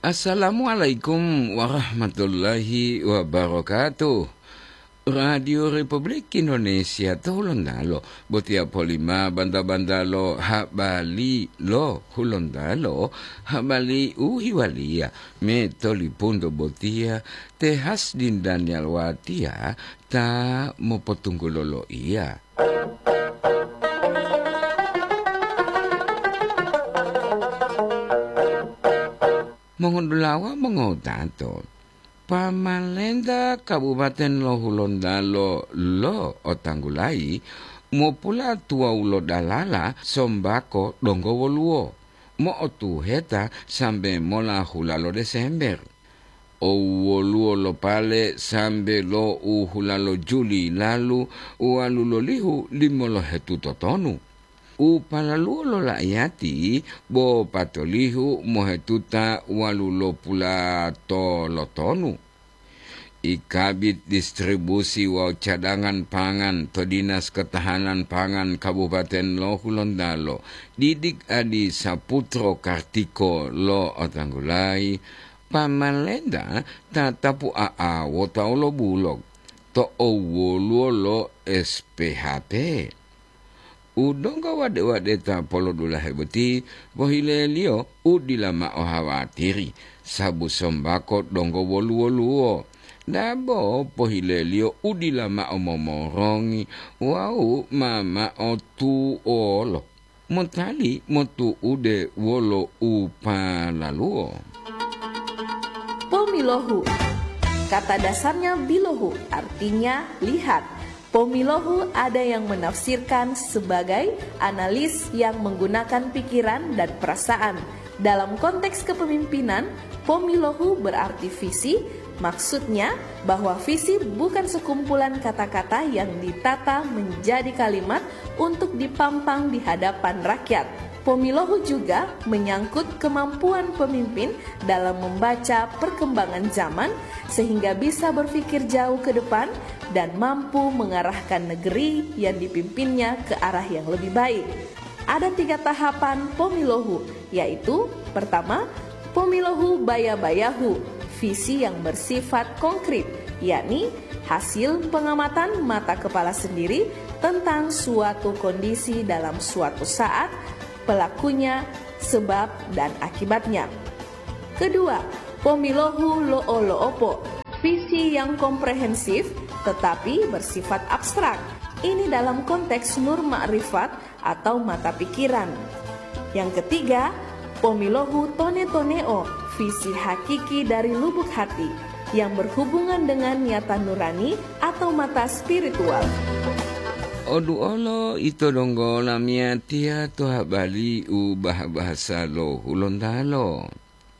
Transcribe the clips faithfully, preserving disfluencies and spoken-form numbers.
Assalamualaikum warahmatullahi wabarakatuh. Radio Republik Indonesia Hulondalo botia polima banda-bandalo habali lo Hulondalo habali uhiwalia metolipundo botia tehas dindan yalwatia ta mopotunggulolo iya. Mengundulawa mengotato Pamalenda Kabupaten Lo Hulondalo Lo Otanggulai mo pula tua ulo dalala sombako donggo woluo mo otu heta sambe mola hulalo Desember o woluo lo pale sambe lo u hulalo Juli lalu ualu lo lihu limolo hetu totonu u palaluo lo laayati bo patolihu mohetuta walulo pula to lotonu. Ikabit distribusi wa cadangan pangan to Dinas Ketahanan Pangan Kabupaten Lo Hulondalo didik adi Saputro Kartiko Lo Otanggulai pamalenda tatapu aa wotau lo bulog to owoluo lo S P H P. Udong ka wade-wade ta polo dula hebeti bohile lio udilama ohawatiri sabu sombako donggo wolu-woluo dabo pohile lio udilama omomorongi wau mama otu olo montali motu ude wolo upalaluo. Pomilohu, kata dasarnya bilohu, artinya lihat. Pomilohu ada yang menafsirkan sebagai analis yang menggunakan pikiran dan perasaan. Dalam konteks kepemimpinan, pomilohu berarti visi, maksudnya bahwa visi bukan sekumpulan kata-kata yang ditata menjadi kalimat untuk dipampang di hadapan rakyat. Pomilohu juga menyangkut kemampuan pemimpin dalam membaca perkembangan zaman sehingga bisa berpikir jauh ke depan dan mampu mengarahkan negeri yang dipimpinnya ke arah yang lebih baik. Ada tiga tahapan pomilohu, yaitu pertama, pomilohu baya-bayahu, visi yang bersifat konkret, yakni hasil pengamatan mata kepala sendiri tentang suatu kondisi dalam suatu saat, pelakunya, sebab, dan akibatnya. Kedua, pomilohu lo'o-lo'opo, visi yang komprehensif tetapi bersifat abstrak. Ini dalam konteks nur ma'rifat atau mata pikiran. Yang ketiga, pomilohu tone-toneo, visi hakiki dari lubuk hati yang berhubungan dengan niatan nurani atau mata spiritual. Odu olo ito donggo lamia tia to habali ubah bahasa Lo Hulondalo.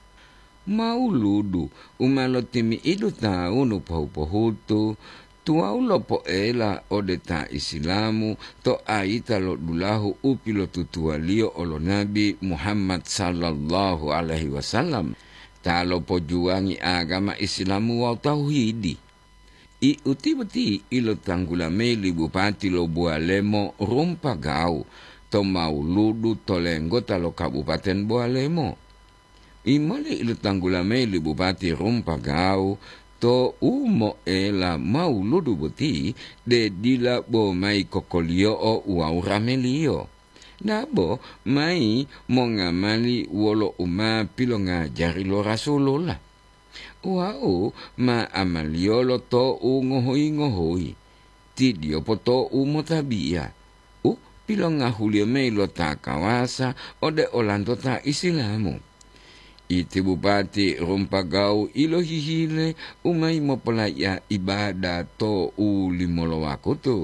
Mauludu umalo timi idu tau nu pahu-pahutu tuau lo poela odeta isilamu to aita lo dulahu upilo tutualio olo Nabi Muhammad sallallahu alaihi wasallam talo pojuangi agama Islamu wa tauhidi. I uti beti ilo Tanggulame Bupati Lo Bualemo Rumpagau to mauludu to lenggota lo Kabupaten Bualemo. I mali ilo Tanggulame Bupati Rumpagau to umo ela mauludu beti de dila bo mai kokolio o uau ramelio. Nabo mai mongamali wolo uma pilo ngajari lo Rasulullah. Wau ma amaliolo to u ngohoi ngohoi. Tidio po to u motabia. U pilong ngahulio meilo ta kawasa ode olando ta isilamu. Iti Bupati Rumpagau ilo hihile umay mapalaya ibada to u limolowaku tu.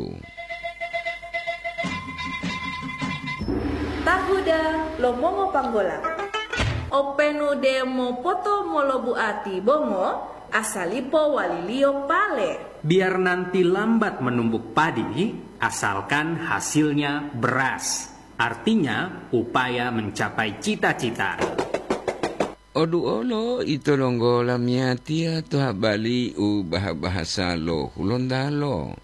Tahuda lomongo panggola. Openu demo poto molobu ati bongo asalipo walilio pale. Biar nanti lambat menumbuk padi, asalkan hasilnya beras. Artinya upaya mencapai cita-cita. Odu olo ito longgo lamia tia to habali ubah bahasa Lo Hulondalo.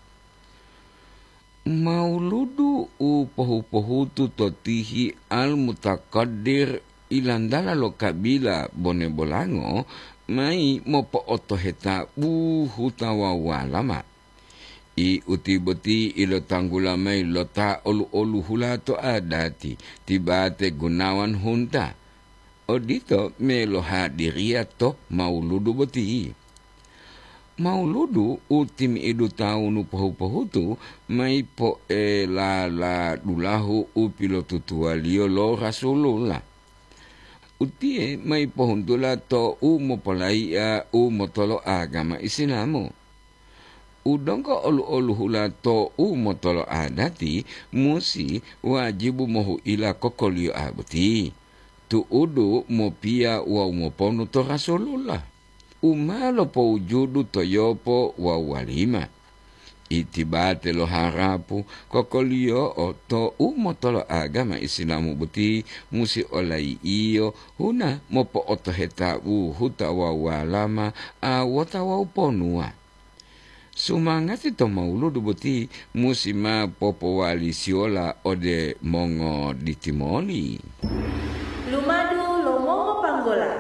Mauludu u pohu-pohutu totihi al mutakaddir ilandala lo kabila bone bolango mai mopo oto heta bu hutawa walama. I uti boti ilo tanggula mai lota olu olu hula to adati tibate gunawan hunta. Odito me lo hadiria to mauludu boti. Mauludu utim idu taunu pahu-pahutu mai po e la la dulahu upilo tutualio lo rasulullah. Utie mai pohuntula to umo polaia umo tolo agama Islamu. Udongko olu-olu hula to umo tolo adati musi wajibu mohu ila kokolio abuti. Tu udu mo pia wa umo ponu to rasulullah. Umalo po ujudu toyopo wa walima. Itibate lo harapu kokolio o to umo tolo agama Islamu buti musi olai iyo huna mopo otoheta u huta wa walama a wata wa uponua. Sumangati to mauludu buti musi ma popo wali siola ode mongo ditimoli. Lumadu lomongo panggola.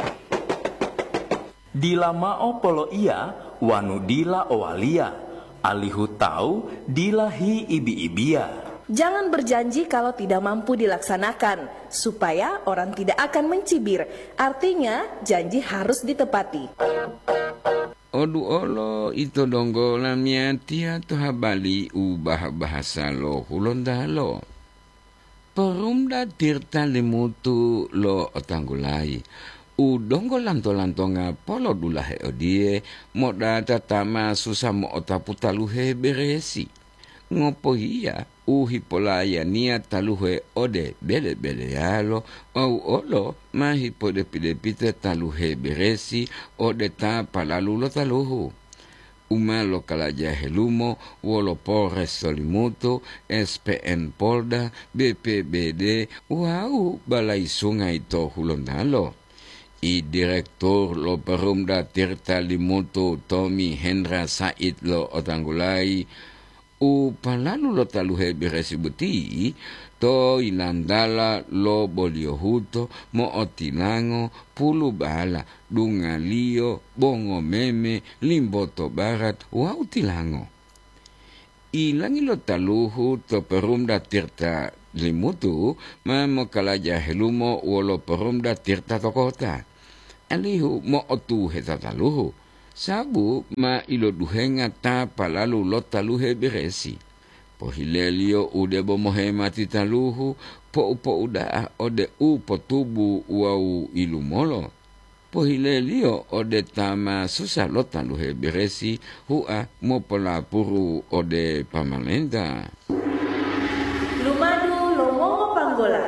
Dila mao polo ia wanu dila owalia. Alihu tahu dilahi ibi-ibia. Jangan berjanji kalau tidak mampu dilaksanakan, supaya orang tidak akan mencibir. Artinya, janji harus ditepati. Odu olo ito donggo lamia tia to habali ubah bahasa lo hulondalo. Perumda tirta limutu lo otanggulai. Udonggo lanto-lantonga polo dulahe odie moda tatama susah mo otaputaluhe beresi. Ngopo hiya uhi polaya nia taluhe ode bele-bele yalo au olo mahi pode pide-pide taluhe beresi ode ta palalulo taluhu. Umalo kalaja helumo wolo Polres Solimuto, S P N Polda, B P B D, wau balai sungai to hulondalo. I direktur lo Perumda Tirta Limutu Tommy Hendra Said lo otanggulai u palalu lo taluhe beresi buti to ilandala lo boliohuto mo otilango pulu bala dungalio bongo meme limboto barat wa utilango ilangi lo taluhu to Perumda Tirta Limutu mamo kalaja helumo wolo Perumda Tirta Tokota. Alihu mo otu heta taluhu. Sabu ma ilo duhenga ta palalu lo taluhe beresi. Pohilelio ude bomohe mati taluhu po upo uda ode upo tubu wau ilumolo. Pohilelio ode tama susah lo taluhe beresi hua mo pelapuru ode pamalenta. Lumadu lomongo panggola.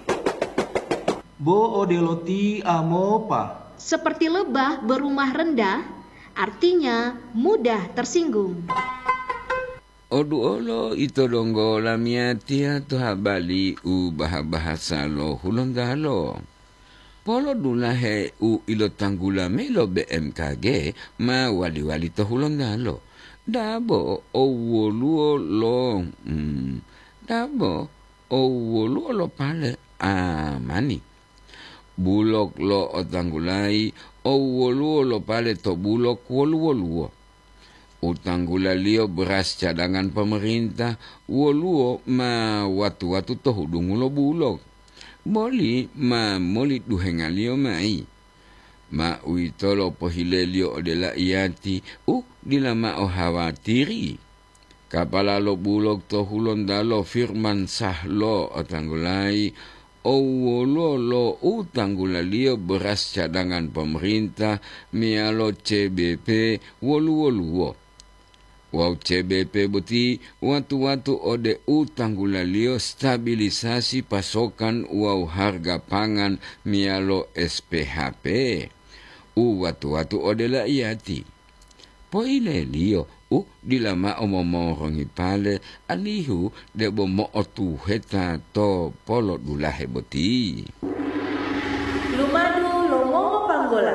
Bo ode loti amopa. Seperti lebah berumah rendah, artinya mudah tersinggung. Odu olo ito donggo lamia tia to habali u bahasa lo hulondalo. Polo dulahe u ilo tanggula melo B M K G ma wali-wali to hulondalo. Dabo o woluo lo, hmm, dabo o woluo lo pale amani. Bulok lo otanggulai o woluo lo pale to bulok wolu-woluo. Utanggula lio beras cadangan pemerintah woluo ma watu-watu to hudungu lo bulok. Moli ma moli duhenga lio mai. Ma uito lo pohile lio odela iati u dilama o hawatiri. Kapala lo bulok to hulondalo firman sah lo otanggulai o wolo lo utanggula lio beras cadangan pemerintah mialo C B P wolu-woluo. Wow C B P buti watu-watu ode utanggula lio stabilisasi pasokan wow harga pangan mialo S P H P. U watu-watu ode la iati. Poile lio u dilama omomorongi pale alihu debo mo otu heta to polo dulahe boti. Lumadu lomongo panggola.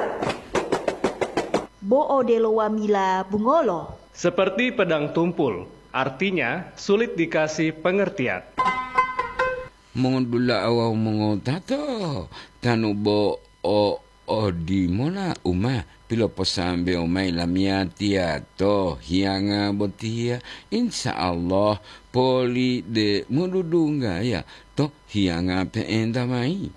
Bo ode lo wamila bungolo. Seperti pedang tumpul, artinya sulit dikasih pengertian. mongdula awa mongotato tanu bo o o di mona uma pilo posambe omai lamiatia to hianga botia insyaallah poli de mududunga ya to hianga pe enda mai.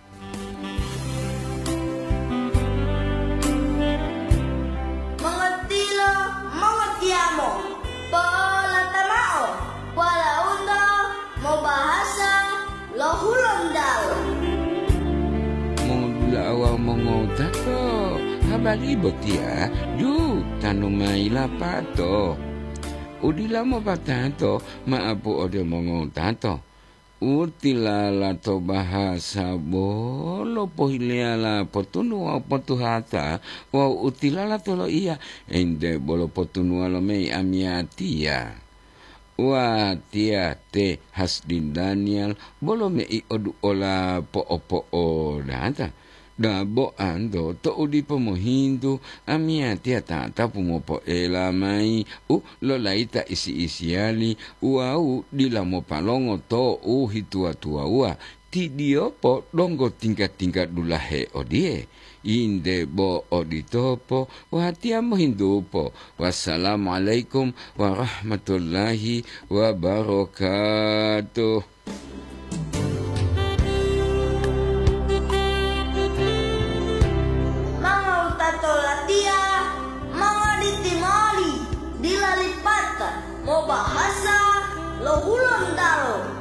Mengertilo mengetiamo polatamao wala undo mau bahasa lohulondal mongdula awa mongotato habari botia du tanumai lapato udila mo patato maapo ode mongotato utilala to bahasa bolo pohileala potunu au potuhata wa utilala tolo iya ende bolo potunu alo mei amiatia wa tia te hasdin Daniel bolo mei odu ola po opo o data da bo ando to udi pomo hindu amiatia tata pumo po ela mai u lo laita isi isiali uau dila mo palongo to u hitua tua ua ti diopo dongo tingkat-tingkat dulahe odie inde bo oditopo watia mo hindu po wassalamualaikum warahmatullahi wabarakatuh. Dilalipata mau bahasa lohulondalo